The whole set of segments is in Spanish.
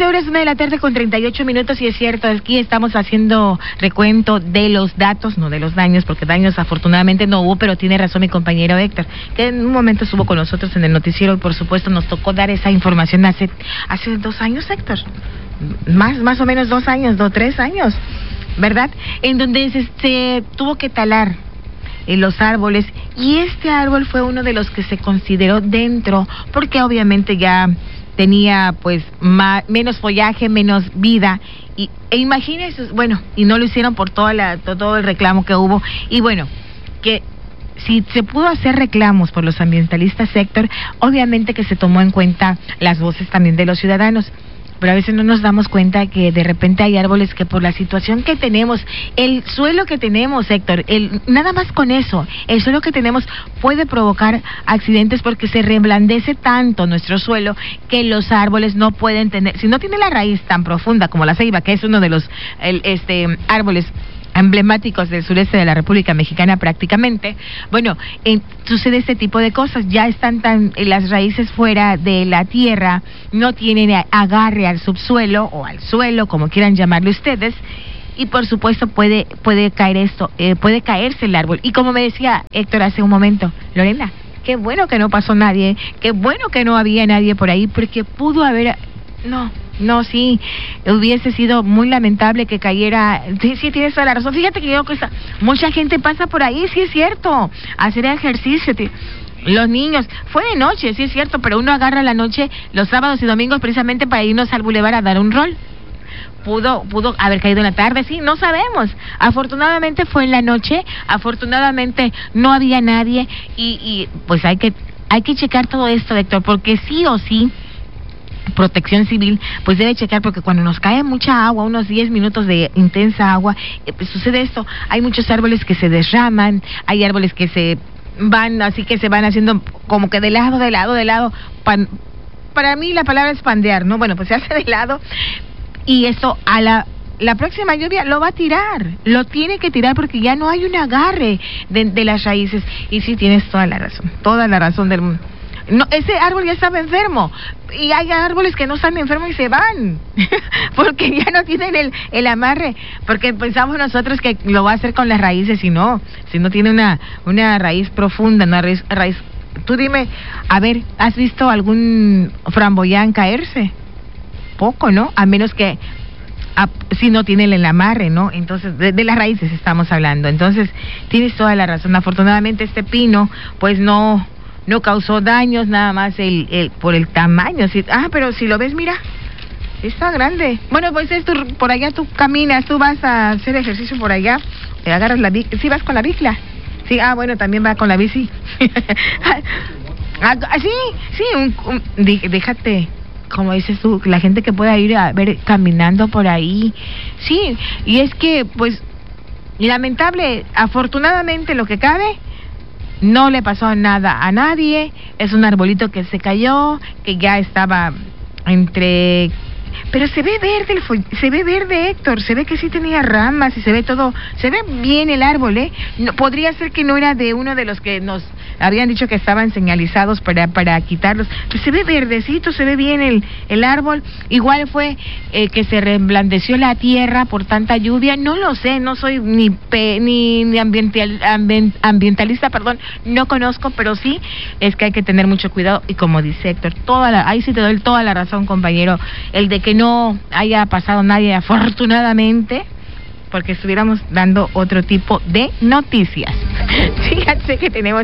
12 horas, 1 de la tarde con 38 minutos, y es cierto, aquí estamos haciendo recuento de los datos, no de los daños, porque daños afortunadamente no hubo, pero tiene razón mi compañero Héctor, que en un momento estuvo con nosotros en el noticiero y por supuesto nos tocó dar esa información hace 2 años, Héctor, más o menos 2 años, 3 años, ¿verdad? En donde se tuvo que talar los árboles, y este árbol fue uno de los que se consideró dentro, porque obviamente ya tenía pues menos follaje, menos vida, e imagínense, bueno, y no lo hicieron por todo el reclamo que hubo, y bueno, que si se pudo hacer reclamos por los ambientalistas, Héctor, obviamente que se tomó en cuenta las voces también de los ciudadanos. Pero a veces no nos damos cuenta que de repente hay árboles que por la situación que tenemos, el suelo que tenemos, Héctor, nada más con eso, el suelo que tenemos puede provocar accidentes porque se reblandece tanto nuestro suelo que los árboles no pueden tener, si no tiene la raíz tan profunda como la ceiba, que es uno de los árboles emblemáticos del sureste de la República Mexicana prácticamente, bueno, sucede este tipo de cosas, ya están las raíces fuera de la tierra, no tienen agarre al subsuelo o al suelo, como quieran llamarlo ustedes, y por supuesto puede puede caerse el árbol, y como me decía Héctor hace un momento, Lorena, qué bueno que no pasó nadie, qué bueno que no había nadie por ahí, porque pudo haber, sí, hubiese sido muy lamentable que cayera. Sí, tienes toda la razón. Fíjate que mucha gente pasa por ahí, sí es cierto, a hacer ejercicio. Los niños, fue de noche, sí es cierto, pero uno agarra la noche, los sábados y domingos, precisamente para irnos al bulevar a dar un rol. Pudo haber caído en la tarde, sí, no sabemos. Afortunadamente fue en la noche, afortunadamente no había nadie, y pues hay que checar todo esto, Héctor, porque sí o sí Protección Civil pues debe checar, porque cuando nos cae mucha agua, unos 10 minutos de intensa agua, pues sucede esto, hay muchos árboles que se derraman, hay árboles que se van haciendo como que de lado, para mí la palabra es pandear, ¿no? Bueno, pues se hace de lado, y esto a la próxima lluvia lo va a tirar, lo tiene que tirar porque ya no hay un agarre de las raíces, y sí tienes toda la razón del mundo. No, ese árbol ya estaba enfermo, y hay árboles que no están enfermos y se van porque ya no tienen el amarre, porque pensamos nosotros que lo va a hacer con las raíces, si no tiene una raíz profunda, una raíz. Tú dime, a ver, ¿has visto algún framboyán caerse? Poco, ¿no? A menos que si no tiene el amarre, ¿no? Entonces, de las raíces estamos hablando. Entonces, tienes toda la razón. Afortunadamente este pino pues no causó daños, nada más por el tamaño. Pero si lo ves, mira, está grande. Bueno, pues por allá tú caminas, tú vas a hacer ejercicio por allá, agarras la bici. ¿Sí vas con la bicla? Sí, bueno, también va con la bici. Déjate, como dices tú, la gente que pueda ir a ver caminando por ahí. Sí, y es que, pues, lamentable, afortunadamente lo que cabe, no le pasó nada a nadie, es un arbolito que se cayó, que ya estaba pero se ve verde, Héctor, se ve que sí tenía ramas y se ve todo, se ve bien el árbol, No, podría ser que no era de uno de los que nos habían dicho que estaban señalizados para quitarlos, pues se ve verdecito, se ve bien el árbol. Igual fue que se reblandeció la tierra por tanta lluvia, no lo sé, no soy ni ambientalista, no conozco, pero sí es que hay que tener mucho cuidado, y como dice Héctor, ahí sí te doy toda la razón, compañero, el de que no haya pasado nadie, afortunadamente, porque estuviéramos dando otro tipo de noticias. Fíjate que tenemos.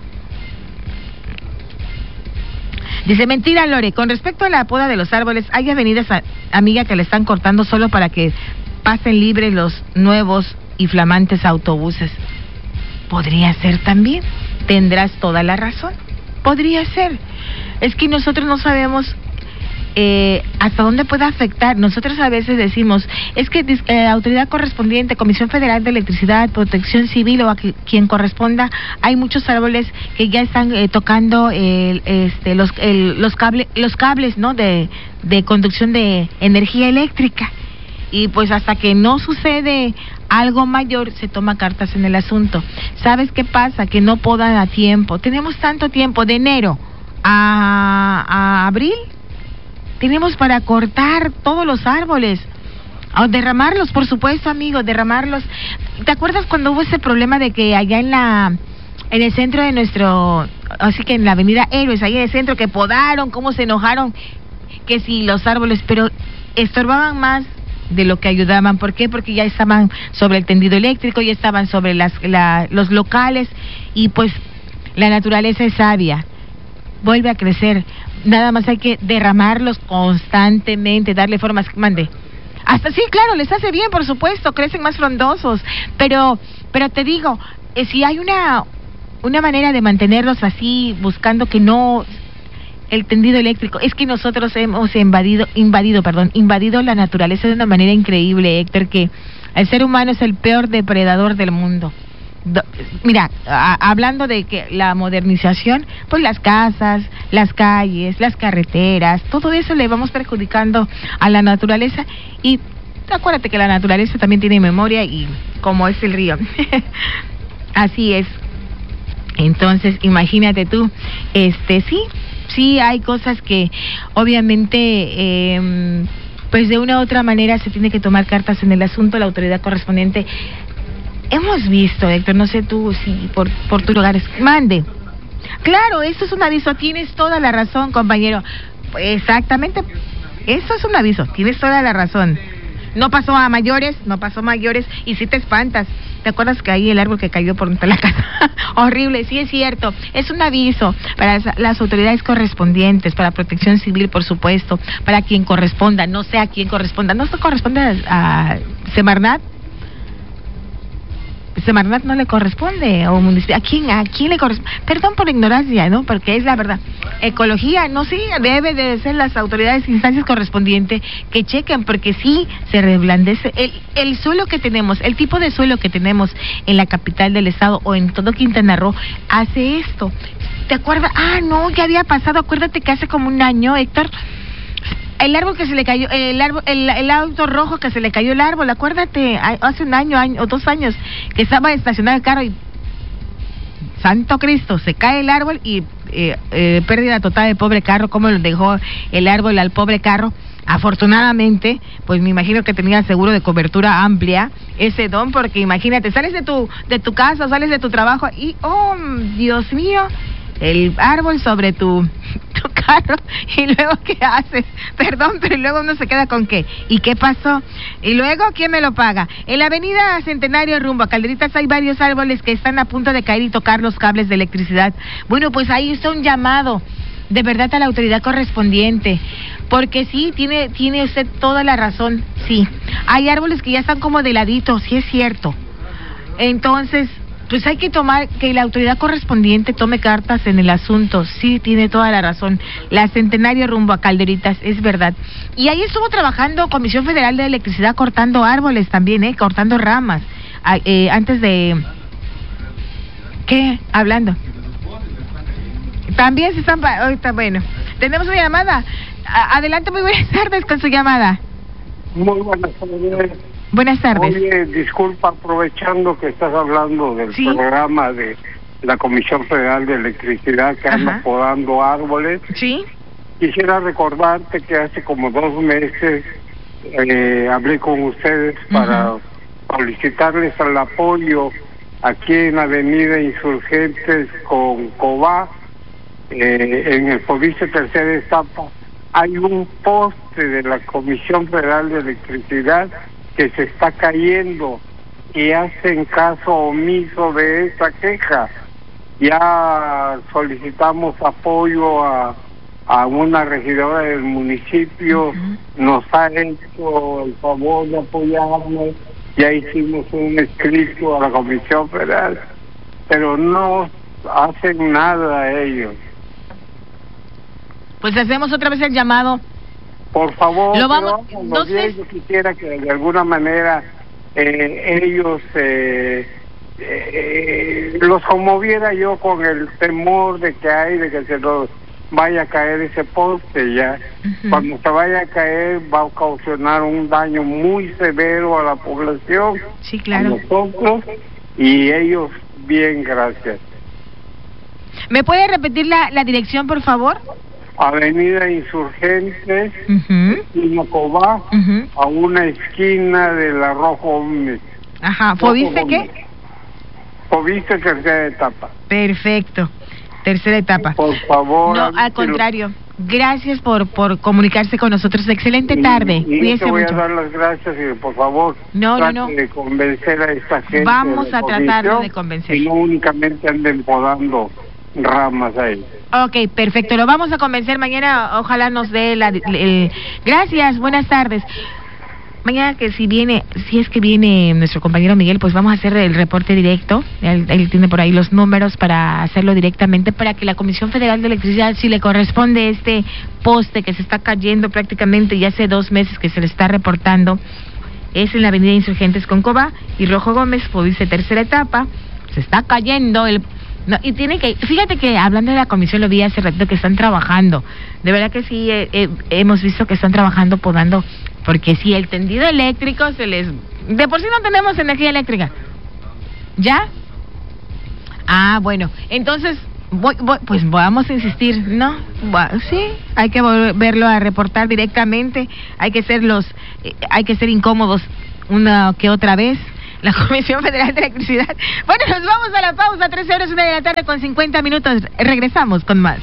Dice, mentira, Lore, con respecto a la poda de los árboles, hay avenidas, amiga, que le están cortando solo para que pasen libres los nuevos y flamantes autobuses. Podría ser también, tendrás toda la razón, podría ser. Es que nosotros no sabemos hasta dónde puede afectar. Nosotros a veces decimos, es que autoridad correspondiente, Comisión Federal de Electricidad, Protección Civil o a quien corresponda, hay muchos árboles que ya están tocando los cables, ¿no? de conducción de energía eléctrica, y pues hasta que no sucede algo mayor se toma cartas en el asunto. ¿Sabes qué pasa? Que no podan a tiempo. Tenemos tanto tiempo, de enero a abril. tenemos para cortar todos los árboles. O derramarlos, por supuesto, amigos, derramarlos. ¿Te acuerdas cuando hubo ese problema de que allá en el centro de nuestro, así que en la avenida Héroes, ahí en el centro, que podaron, cómo se enojaron, que si los árboles, pero estorbaban más de lo que ayudaban? ¿Por qué? Porque ya estaban sobre el tendido eléctrico, ya estaban sobre los locales, y pues la naturaleza es sabia, vuelve a crecer. Nada más hay que derramarlos constantemente, darle formas. Mande. Hasta sí, claro, les hace bien, por supuesto, crecen más frondosos, pero te digo, si hay una manera de mantenerlos así, buscando que no el tendido eléctrico, es que nosotros hemos invadido la naturaleza de una manera increíble, Héctor, que el ser humano es el peor depredador del mundo. Mira, hablando de que la modernización, pues las casas, las calles, las carreteras, todo eso le vamos perjudicando a la naturaleza. Y acuérdate que la naturaleza también tiene memoria, y como es el río. Así es. Entonces, imagínate tú, sí hay cosas que obviamente pues de una u otra manera se tiene que tomar cartas en el asunto, la autoridad correspondiente. Hemos visto, Héctor, no sé tú si por tus lugares. Mande. Claro, esto es un aviso, tienes toda la razón, compañero. Exactamente, eso es un aviso, tienes toda la razón. No pasó a mayores, y si te espantas. ¿Te acuerdas que ahí el árbol que cayó por la casa? Horrible, sí es cierto. Es un aviso para las autoridades correspondientes, para Protección Civil, por supuesto, para quien corresponda, no sé a quién corresponda. ¿No se corresponde a Semarnat? Semarnat no le corresponde, o municipio. ¿A quién le corresponde? Perdón por la ignorancia, ¿no? Porque es la verdad. Ecología, no, sí, debe de ser las autoridades, instancias correspondientes que chequen, porque sí se reblandece el suelo que tenemos, el tipo de suelo que tenemos en la capital del estado o en todo Quintana Roo, hace esto. ¿Te acuerdas? No, ya había pasado, acuérdate que hace como un año, Héctor, el árbol que se le cayó, el auto rojo que se le cayó el árbol, acuérdate, hace un año o 2 años, que estaba estacionado el carro y santo Cristo, se cae el árbol y pérdida total del pobre carro. ¿Cómo lo dejó el árbol al pobre carro? Afortunadamente, pues me imagino que tenía seguro de cobertura amplia ese don, porque imagínate, sales de tu casa, sales de tu trabajo y, oh, Dios mío, el árbol sobre tu carro, y luego ¿qué haces? Perdón, pero luego uno se queda con ¿qué? ¿Y qué pasó? Y luego ¿quién me lo paga? En la avenida Centenario rumbo a Calderitas hay varios árboles que están a punto de caer y tocar los cables de electricidad. Bueno, pues ahí está un llamado de verdad a la autoridad correspondiente, porque sí, tiene usted toda la razón, sí. Hay árboles que ya están como de ladito, sí es cierto. Entonces, pues hay que que la autoridad correspondiente tome cartas en el asunto. Sí, tiene toda la razón. La Centenario rumbo a Calderitas, es verdad. Y ahí estuvo trabajando Comisión Federal de Electricidad cortando árboles también, cortando ramas. Antes de... ¿Qué? Hablando. También se están... Ahorita, bueno. Tenemos una llamada. Adelante, muy buenas tardes con su llamada. Muy buenas tardes. Buenas tardes. Oye, disculpa, aprovechando que estás hablando del programa de la Comisión Federal de Electricidad que anda podando árboles. Sí. Quisiera recordarte que hace como 2 meses hablé con ustedes para solicitarles el apoyo aquí en la Avenida Insurgentes con Cobá, en el Fovice Tercera Etapa. Hay un poste de la Comisión Federal de Electricidad que se está cayendo y hacen caso omiso de esa queja. Ya solicitamos apoyo a una regidora del municipio, nos ha hecho el favor de apoyarnos, ya hicimos un escrito a la Comisión Federal, pero no hacen nada ellos. Pues hacemos otra vez el llamado. Por favor, entonces... yo quisiera que de alguna manera ellos los conmoviera yo con el temor de que hay de que se nos vaya a caer ese poste ya. Cuando se vaya a caer va a ocasionar un daño muy severo a la población, sí, claro, a nosotros y ellos. Bien, gracias. ¿Me puede repetir la dirección, por favor? Avenida Insurgentes, Ujú, esquina Cobá, ujú. a una esquina de la Rojo Gómez. Ajá, ¿Fobiste qué? Fobiste tercera etapa. Perfecto, tercera etapa. Por favor. No, al contrario. Gracias por comunicarse con nosotros. Excelente tarde. Y Cuídese te voy mucho. a dar las gracias y por favor No. trate de convencer a esta gente. Vamos de la a tratarlo comisión de convencer. Y no únicamente anden podando ramas ahí. Ok, perfecto. Lo vamos a convencer mañana. Ojalá nos dé Gracias, buenas tardes. Mañana si es que viene nuestro compañero Miguel, pues vamos a hacer el reporte directo. Él tiene por ahí los números para hacerlo directamente para que la Comisión Federal de Electricidad, si le corresponde este poste que se está cayendo prácticamente ya hace 2 meses que se le está reportando, es en la Avenida Insurgentes con Cobá y Rojo Gómez, pues dice tercera etapa, se está cayendo No, y fíjate que hablando de la comisión, lo vi hace rato que están trabajando, de verdad que sí, hemos visto que están trabajando podando, porque si el tendido eléctrico de por sí no tenemos energía eléctrica, ¿ya? Bueno, entonces, pues vamos a insistir, ¿no? Sí, hay que volverlo a reportar directamente, hay que ser incómodos una que otra vez. La Comisión Federal de Electricidad. Bueno, nos vamos a la pausa, 13:01 con 50 minutos. Regresamos con más.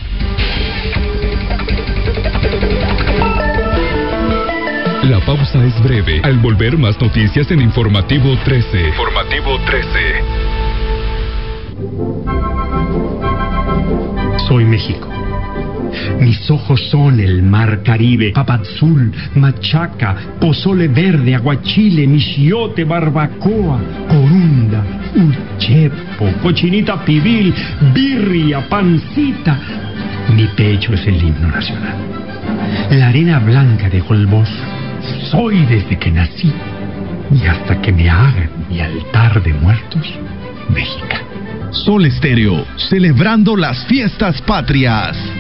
La pausa es breve. Al volver, más noticias en Informativo 13. Informativo 13. Soy México. Mis ojos son el mar Caribe, papadzul, machaca, pozole verde, aguachile, michiote, barbacoa, corunda, uchepo, cochinita pibil, birria, pancita. Mi pecho es el himno nacional. La arena blanca de Holbox. Soy desde que nací y hasta que me hagan mi altar de muertos, mexicano. Sol Estéreo, celebrando las fiestas patrias.